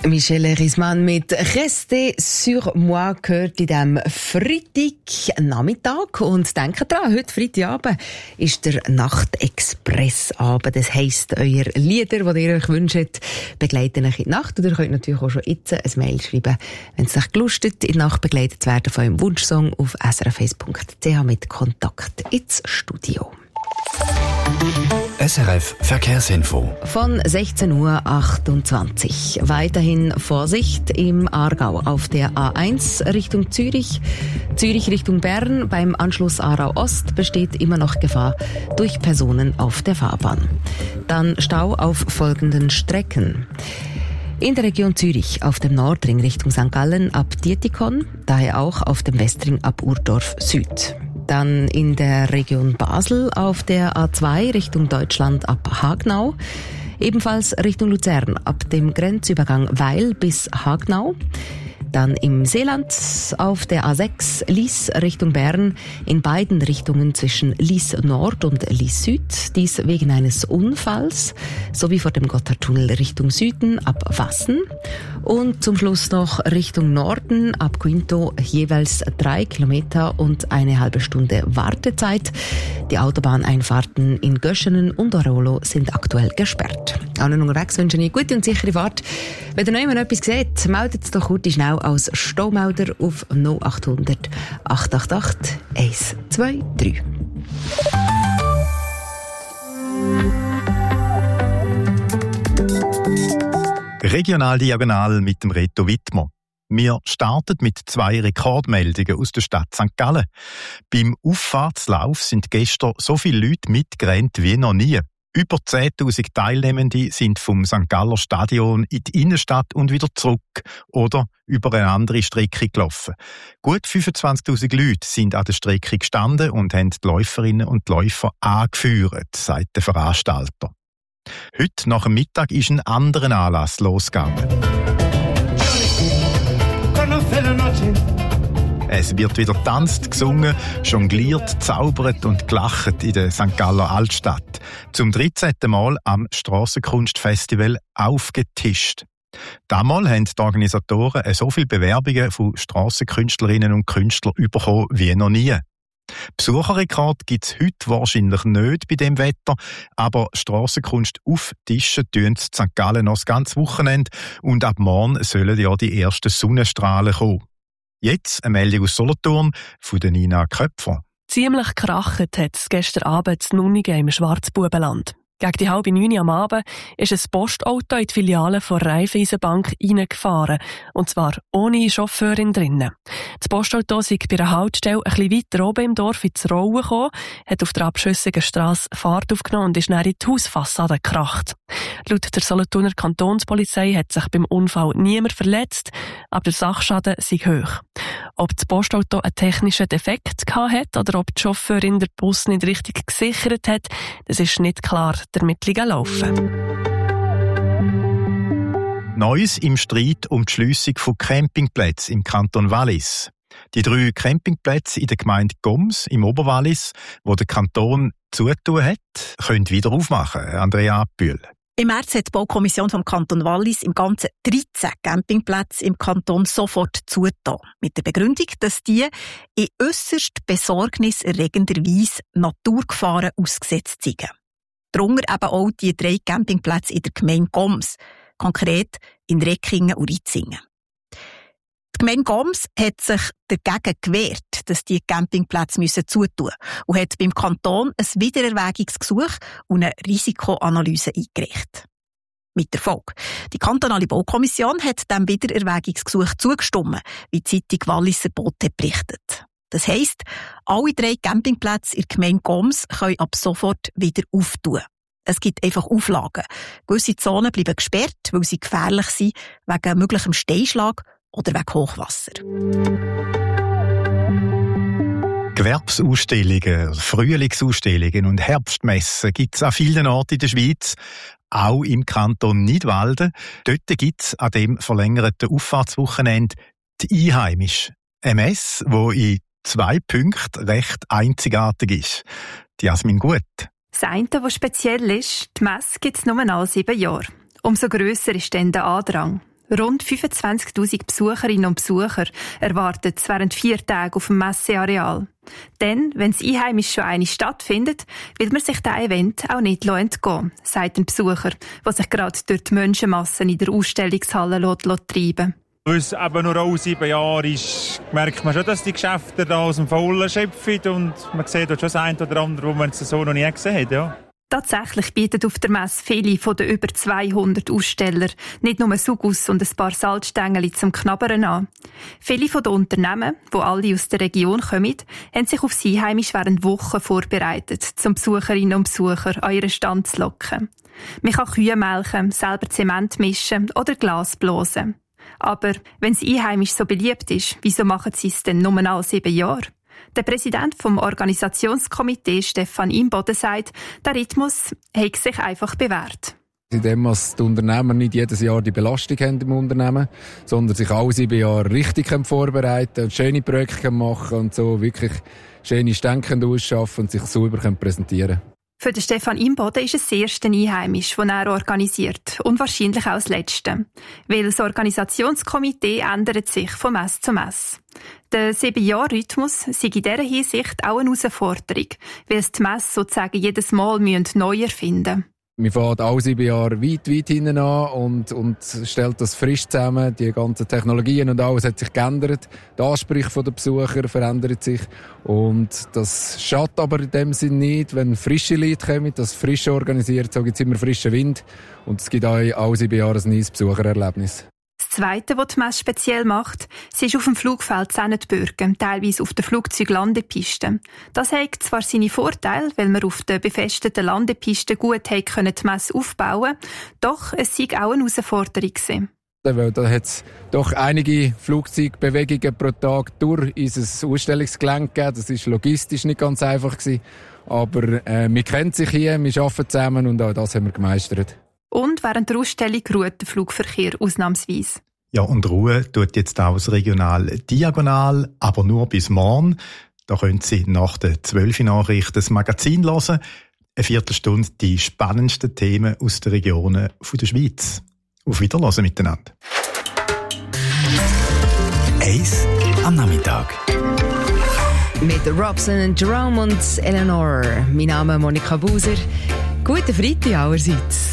Michel Risman mit «Restez sur moi» gehört in diesem Freitagnachmittag. Und denkt dran, heute Freitagabend ist der Nachtexpressabend. Das heisst, eure Lieder, die ihr euch wünscht, begleiten euch in die Nacht. Und ihr könnt natürlich auch schon jetzt ein Mail schreiben, wenn es euch gelustet, in die Nacht begleitet zu werden von eurem Wunschsong auf srf1.ch mit Kontakt ins Studio. SRF Verkehrsinfo. Von 16:28 Uhr. Weiterhin Vorsicht im Aargau auf der A1 Richtung Zürich. Zürich Richtung Bern. Beim Anschluss Aarau Ost besteht immer noch Gefahr durch Personen auf der Fahrbahn. Dann Stau auf folgenden Strecken. In der Region Zürich auf dem Nordring Richtung St. Gallen ab Dietikon, daher auch auf dem Westring ab Urdorf Süd. Dann in der Region Basel auf der A2 Richtung Deutschland ab Hagnau. Ebenfalls Richtung Luzern ab dem Grenzübergang Weil bis Hagnau. Dann im Seeland auf der A6 Lies Richtung Bern in beiden Richtungen zwischen Lies Nord und Lies Süd. Dies wegen eines Unfalls. Sowie vor dem Gotthardtunnel Richtung Süden ab Wassen. Und zum Schluss noch Richtung Norden ab Quinto jeweils 3 Kilometer und eine halbe Stunde Wartezeit. Die Autobahneinfahrten in Göschenen und Orolo sind aktuell gesperrt. Allen unterwegs wünsche ich gute und sichere Fahrt. Wenn ihr noch immer etwas seht, meldet es doch kurz schnell als Staumelder auf 0800 888 123. Regional Diagonal mit dem Reto Wittmer. Wir starten mit 2 Rekordmeldungen aus der Stadt St. Gallen. Beim Auffahrtslauf sind gestern so viele Leute mitgerannt wie noch nie. Über 10.000 Teilnehmende sind vom St. Galler Stadion in die Innenstadt und wieder zurück oder über eine andere Strecke gelaufen. Gut 25.000 Leute sind an der Strecke gestanden und haben die Läuferinnen und Läufer angeführt, sagt der Veranstalter. Heute nach dem Mittag ist ein anderer Anlass losgegangen. Es wird wieder getanzt, gesungen, jongliert, zaubert und gelacht in der St. Galler Altstadt. Zum 13. Mal am Strassenkunstfestival aufgetischt. Damals haben die Organisatoren so viele Bewerbungen von Strassenkünstlerinnen und Künstlern bekommen wie noch nie. Besucherrekord gibt es heute wahrscheinlich nicht bei dem Wetter, aber Strassenkunst auftischen tun sie St. Gallen noch das ganze Wochenende und ab morgen sollen ja die ersten Sonnenstrahlen kommen. Jetzt eine Meldung aus Solothurn von der Nina Köpfer. Ziemlich krachend hat es gestern Abend in Nunigen im Schwarzbubenland. Gegen die 8:30 am Abend ist ein Postauto in die Filiale der Raiffeisenbank reingefahren. Und zwar ohne Chauffeurin drinnen. Das Postauto sei bei einer Haltestelle ein bisschen weiter oben im Dorf ins Rollen gekommen, hat auf der abschüssigen Strasse Fahrt aufgenommen und ist dann in die Hausfassade gekracht. Laut der Solothurner Kantonspolizei hat sich beim Unfall niemand verletzt, aber der Sachschaden sei hoch. Ob das Postauto einen technischen Defekt hatte oder ob die Chauffeurin den Bus nicht richtig gesichert hat, das ist nicht klar. Die Ermittlungen laufen. Neues im Streit um die Schliessung von Campingplätzen im Kanton Wallis. Die 3 Campingplätze in der Gemeinde Goms im Oberwallis, wo der Kanton zutun hat, können wieder aufmachen. Andrea Abbühl. Im März hat die Baukommission vom Kanton Wallis im Ganzen 13 Campingplätze im Kanton sofort zugetan. Mit der Begründung, dass die in äusserst besorgniserregender Weise Naturgefahren ausgesetzt sind. Darunter eben auch die 3 Campingplätze in der Gemeinde Goms, konkret in Reckingen und Ritzingen. Die Gemeinde Goms hat sich dagegen gewehrt, dass die Campingplätze zutun müssen und hat beim Kanton ein Wiedererwägungsgesuch und eine Risikoanalyse eingereicht. Mit Erfolg. Die kantonale Baukommission hat dem Wiedererwägungsgesuch zugestimmt, wie die Zeitung Walliser Bote berichtet. Das heisst, alle 3 Campingplätze in der Gemeinde Goms können ab sofort wieder auftun. Es gibt einfach Auflagen. Gewisse Zonen bleiben gesperrt, weil sie gefährlich sind wegen möglichem Steinschlag oder wegen Hochwasser. Gewerbesausstellungen, Frühlingsausstellungen und Herbstmessen gibt es an vielen Orten in der Schweiz, auch im Kanton Nidwalden. Dort gibt es an dem verlängerten Auffahrtswochenende die Einheimische. Eine Messe, die in 2 Punkten recht einzigartig ist. Die Jasmin Gut. Das eine, was speziell ist, die Messe gibt es nur alle 7 Jahre. Umso grösser ist dann der Andrang. Rund 25'000 Besucherinnen und Besucher erwartet es während 4 Tagen auf dem Messeareal. Denn, wenn es einheimisch schon einmal stattfindet, will man sich diesem Event auch nicht entgehen, sagt ein Besucher, der sich gerade durch die Menschenmassen in der Ausstellungshalle treiben. Weil es eben nur auch 7 Jahre ist, merkt man schon, dass die Geschäfte da aus dem Vollen schöpfen und man sieht dort schon das eine oder andere, wo man es so noch nie gesehen hat. Ja. Tatsächlich bieten auf der Messe viele von den über 200 Aussteller nicht nur Sugus und ein paar Salzstängel zum Knabbern an. Viele von den Unternehmen, die alle aus der Region kommen, haben sich auf sie heimisch während Wochen vorbereitet, um Besucherinnen und Besucher an ihren Stand zu locken. Man kann Kühe melken, selber Zement mischen oder Glas blasen. Aber wenn es einheimisch so beliebt ist, wieso machen sie es denn nur alle 7 Jahre? Der Präsident vom Organisationskomitee, Stefan Imboden, sagt, der Rhythmus hat sich einfach bewährt. Indem die Unternehmer nicht jedes Jahr die Belastung haben im Unternehmen, sondern sich alle 7 Jahre richtig vorbereiten und schöne Projekte machen und so wirklich schöne Stände ausschaffen und sich sauber präsentieren können. Für den Stefan Imboden ist es das erste Einheimisch, das er organisiert und wahrscheinlich auch das letzte. Weil das Organisationskomitee ändert sich von Messe zu Messe. Der 7-Jahr-Rhythmus sei in dieser Hinsicht auch eine Herausforderung, weil es die Messe sozusagen jedes Mal neu erfinden müssen. Wir fahren alle 7 Jahre weit hinten an und stellt das frisch zusammen. Die ganzen Technologien und alles hat sich geändert. Die Ansprüche der Besucher verändern sich. Und das schadet aber in dem Sinn nicht, wenn frische Leute kommen, das frisch organisiert, so gibt es immer frischen Wind. Und es gibt auch alle 7 Jahre ein neues Besuchererlebnis. Das Zweite, was die Messe speziell macht, sie ist auf dem Flugfeld Sennetbürgen, teilweise auf der Flugzeuglandepiste. Das hat zwar seine Vorteile, weil man auf der befestigten Landepiste gut die Messe aufbauen konnte, doch es sei auch eine Herausforderung gewesen. Da hat es doch einige Flugzeugbewegungen pro Tag durch unser Ausstellungsgelände gegeben. Das war logistisch nicht ganz einfach gewesen. Aber wir kennen sich hier, wir arbeiten zusammen und auch das haben wir gemeistert. Und während der Ausstellung ruht der Flugverkehr ausnahmsweise. Ja, und Ruhe tut jetzt auch das Regional Diagonal, aber nur bis morgen. Da können Sie nach den 12 Nachrichten das Magazin hören. Eine Viertelstunde die spannendsten Themen aus den Regionen der Schweiz. Auf Wiederhören miteinander. Eis am Nachmittag. Mit Robson, Jerome und Eleanor. Mein Name ist Monika Buser. Guten Freitag allerseits.